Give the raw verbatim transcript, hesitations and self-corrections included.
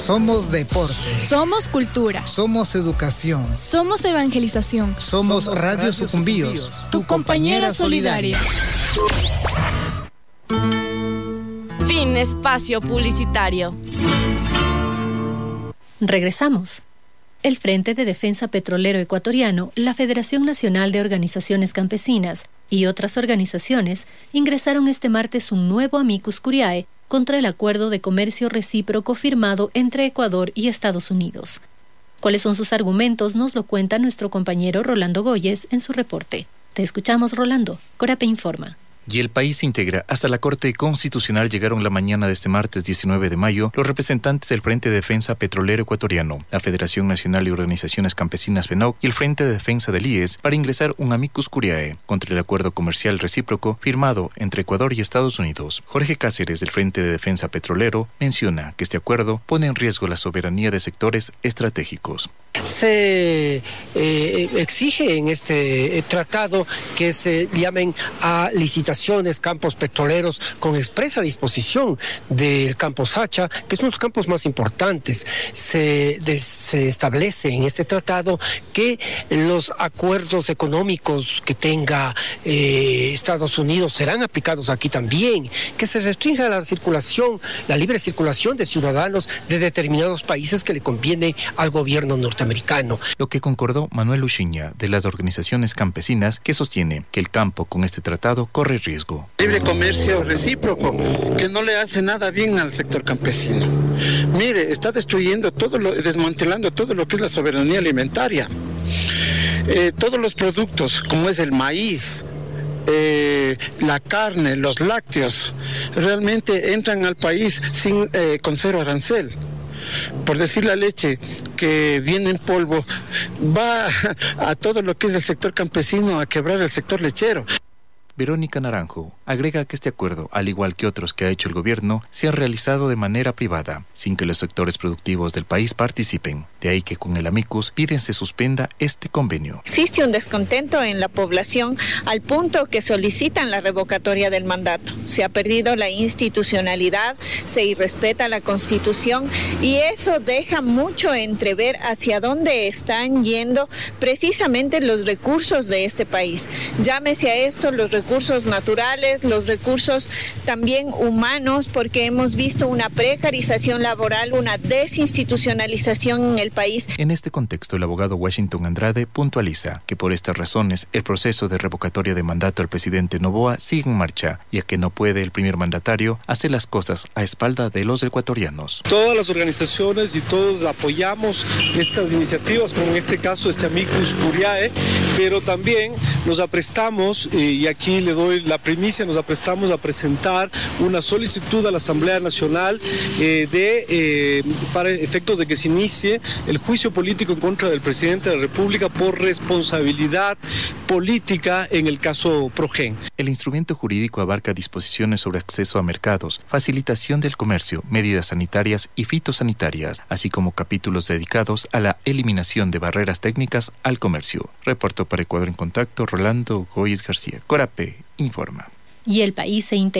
Somos deporte. Somos cultura. Somos educación. Somos evangelización. Somos, Somos Radio, Radio Sucumbíos, Sucumbíos, tu, tu compañera, compañera solidaria. Fin espacio publicitario. Regresamos. El Frente de Defensa Petrolero Ecuatoriano, la Federación Nacional de Organizaciones Campesinas y otras organizaciones ingresaron este martes un nuevo amicus curiae contra el acuerdo de comercio recíproco firmado entre Ecuador y Estados Unidos. ¿Cuáles son sus argumentos? Nos lo cuenta nuestro compañero Rolando Goyes en su reporte. Te escuchamos, Rolando. Corape informa. Y el país integra. Hasta la Corte Constitucional llegaron la mañana de este martes diecinueve de mayo los representantes del Frente de Defensa Petrolero Ecuatoriano, la Federación Nacional de Organizaciones Campesinas FENOC y el Frente de Defensa del I E S para ingresar un amicus curiae contra el acuerdo comercial recíproco firmado entre Ecuador y Estados Unidos. Jorge Cáceres del Frente de Defensa Petrolero menciona que este acuerdo pone en riesgo la soberanía de sectores estratégicos. Se eh, exige en este eh, tratado que se llamen a licitaciones campos petroleros con expresa disposición del campo Sacha, que son los campos más importantes. Se, de, se establece en este tratado que los acuerdos económicos que tenga eh, Estados Unidos serán aplicados aquí también, que se restrinja la circulación, la libre circulación de ciudadanos de determinados países que le conviene al gobierno norteamericano. Americano. Lo que concordó Manuel Uchiña de las organizaciones campesinas, que sostiene que el campo con este tratado corre riesgo. Libre comercio recíproco, que no le hace nada bien al sector campesino. Mire, está destruyendo todo lo, desmantelando todo lo que es la soberanía alimentaria. Eh, todos los productos, como es el maíz, Eh, la carne, los lácteos, realmente entran al país sin, eh, con cero arancel. Por decir la leche que viene en polvo, va a todo lo que es el sector campesino a quebrar el sector lechero. Verónica Naranjo agrega que este acuerdo, al igual que otros que ha hecho el gobierno, se ha realizado de manera privada, sin que los sectores productivos del país participen. De ahí que con el amicus piden se suspenda este convenio. Existe un descontento en la población al punto que solicitan la revocatoria del mandato. Se ha perdido la institucionalidad, se irrespeta la Constitución y eso deja mucho entrever hacia dónde están yendo precisamente los recursos de este país. Llámese a esto los recursos recursos naturales, los recursos también humanos, porque hemos visto una precarización laboral, una desinstitucionalización en el país. En este contexto, el abogado Washington Andrade puntualiza que por estas razones el proceso de revocatoria de mandato al presidente Noboa sigue en marcha, ya que no puede el primer mandatario hacer las cosas a espalda de los ecuatorianos. Todas las organizaciones y todos apoyamos estas iniciativas, como en este caso este amicus curiae, pero también nos aprestamos, eh, y aquí le doy la primicia, nos aprestamos a presentar una solicitud a la Asamblea Nacional eh, de, eh, para efectos de que se inicie el juicio político en contra del presidente de la República por responsabilidad política en el caso Progen. El instrumento jurídico abarca disposiciones sobre acceso a mercados, facilitación del comercio, medidas sanitarias y fitosanitarias, así como capítulos dedicados a la eliminación de barreras técnicas al comercio. Reportó para Ecuador en Contacto Rolando Goyes García. Corape informa. Y el país se integra